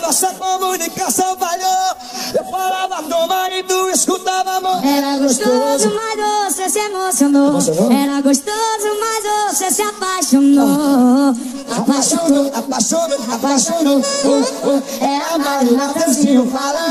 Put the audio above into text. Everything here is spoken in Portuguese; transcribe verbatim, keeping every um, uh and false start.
nossa comunicação falhou. Eu falava toma e tu escutava amor. Era gostoso, mas você se emocionou. Era gostoso, mas você se apaixonou. Apaixonou, apaixonou, apaixonou. Oh, oh, é a Marina Franzinho falando.